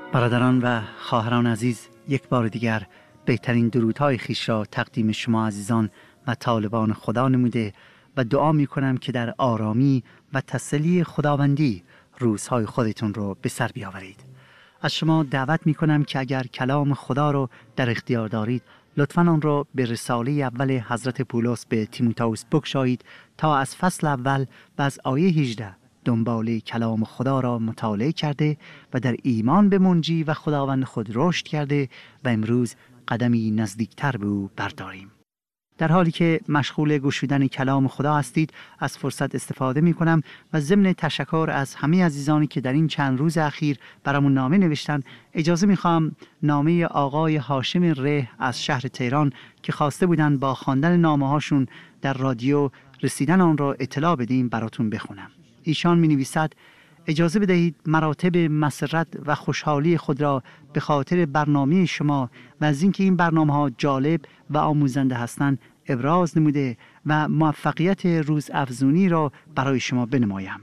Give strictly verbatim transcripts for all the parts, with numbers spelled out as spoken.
برادران و خواهران عزیز، یک بار دیگر بهترین درودهای خویش را تقدیم شما عزیزان و طالبان خدا نموده و دعا می کنم که در آرامی و تسلی خداوندی روزهای خودتون رو به سر بیاورید. از شما دعوت می کنم که اگر کلام خدا رو در اختیار دارید، لطفاً آن را به رساله اول حضرت پولس به تیموتائوس بگشایید تا از فصل اول و از آیه هجده دنبال کلام خدا را مطالعه کرده و در ایمان به منجی و خداوند خود رشد کرده و امروز قدمی نزدیکتر به او برداریم. در حالی که مشغول گوشیدن کلام خدا هستید، از فرصت استفاده می کنم و ضمن تشکر از همه عزیزانی که در این چند روز اخیر برامون نامه نوشتن، اجازه می خواهم نامه آقای هاشم ره از شهر تهران که خواسته بودن با خواندن نامه هاشون در رادیو رسیدن آن را اطلاع بدیم براتون بخونم. ایشان می نویسد: اجازه بدهید مراتب مسرت و خوشحالی خود را به خاطر برنامه شما و از اینکه این برنامه ها جالب و آموزنده هستند ابراز نموده و موفقیت روزافزونی را برای شما بنمایم.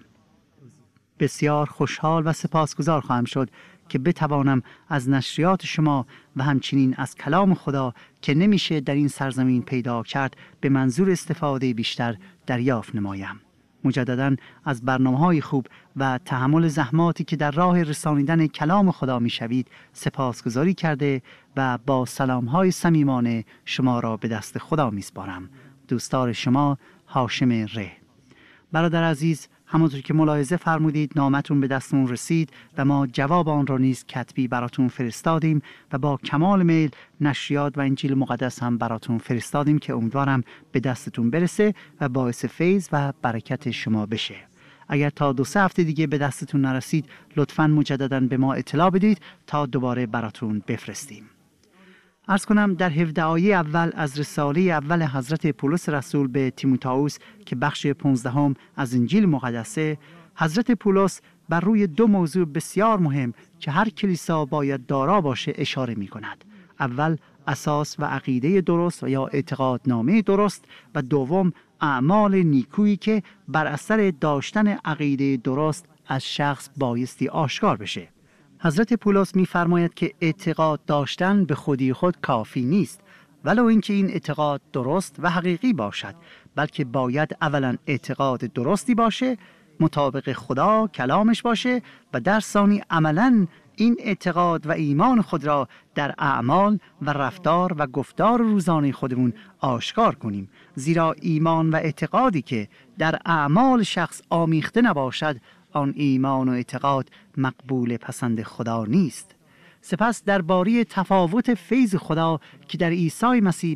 بسیار خوشحال و سپاسگزار خواهم شد که بتوانم از نشریات شما و همچنین از کلام خدا که نمیشه در این سرزمین پیدا کرد به منظور استفاده بیشتر دریافت نمایم. مجدداً از برنامه‌های خوب و تحمل زحماتی که در راه رسانیدن کلام خدا می‌شوید سپاسگزاری کرده و با سلام‌های صمیمانه شما را به دست خدا می‌سپارم. دوستدار شما هاشم ره. برادر عزیز، همونطور که ملاحظه فرمودید نامتون به دستمون رسید و ما جواب آن را نیز کتبی براتون فرستادیم و با کمال میل نشریات و انجیل مقدس هم براتون فرستادیم که امیدوارم به دستتون برسه و باعث فیض و برکت شما بشه. اگر تا دو سه هفته دیگه به دستتون نرسید لطفاً مجدداً به ما اطلاع بدید تا دوباره براتون بفرستیم. عرض کنم در هفده آیه اول از رساله اول حضرت پولس رسول به تیموتائوس که بخش پانزدهم از انجیل مقدسه، حضرت پولس بر روی دو موضوع بسیار مهم که هر کلیسا باید دارا باشه اشاره می کند. اول اساس و عقیده درست و یا اعتقادنامه درست و دوم اعمال نیکویی که بر اثر داشتن عقیده درست از شخص بایستی آشکار بشه. حضرت پولس می‌فرماید که اعتقاد داشتن به خودی خود کافی نیست، ولو اینکه این اعتقاد درست و حقیقی باشد، بلکه باید اولا اعتقاد درستی باشه، مطابق خدا کلامش باشه و در ثانی عملاً این اعتقاد و ایمان خود را در اعمال و رفتار و گفتار روزانه خودمون آشکار کنیم، زیرا ایمان و اعتقادی که در اعمال شخص آمیخته نباشد آن ایمان و اعتقاد مقبول پسند خدا نیست. سپس درباره تفاوت فیض خدا که در عیسی مسیح